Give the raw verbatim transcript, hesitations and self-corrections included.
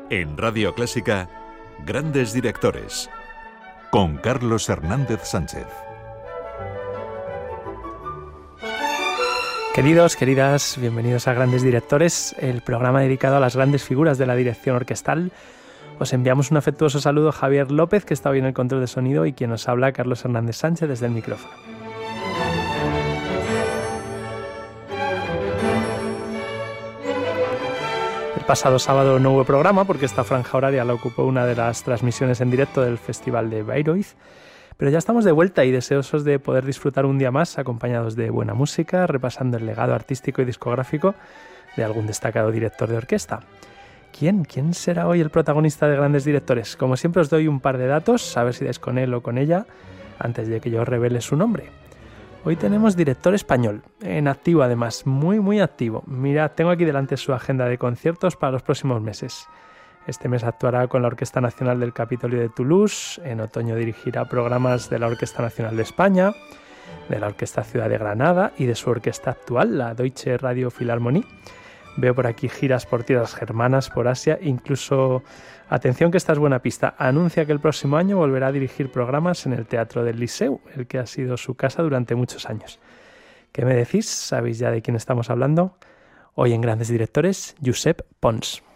En Radio Clásica, Grandes Directores, con Carlos Hernández Sánchez. Queridos, queridas, bienvenidos a Grandes Directores, el programa dedicado a las grandes figuras de la dirección orquestal. Os enviamos un afectuoso saludo a Javier López, que está hoy en el control de sonido, y quien os habla, Carlos Hernández Sánchez, desde el micrófono. El pasado sábado no hubo programa porque esta franja horaria la ocupó una de las transmisiones en directo del Festival de Bayreuth, pero ya estamos de vuelta y deseosos de poder disfrutar un día más acompañados de buena música, repasando el legado artístico y discográfico de algún destacado director de orquesta. ¿Quién? ¿Quién será hoy el protagonista de Grandes Directores? Como siempre os doy un par de datos, a ver si dais con él o con ella, antes de que yo revele su nombre. Hoy tenemos director español, en activo además, muy muy activo. Mirad, tengo aquí delante su agenda de conciertos para los próximos meses. Este mes actuará con la Orquesta Nacional del Capitolio de Toulouse, en otoño dirigirá programas de la Orquesta Nacional de España, de la Orquesta Ciudad de Granada y de su orquesta actual, la Deutsche Radio Philharmonie. Veo por aquí giras por tierras germanas, por Asia, incluso, atención que esta es buena pista, anuncia que el próximo año volverá a dirigir programas en el Teatro del Liceu, el que ha sido su casa durante muchos años. ¿Qué me decís? ¿Sabéis ya de quién estamos hablando? Hoy en Grandes Directores, Josep Pons.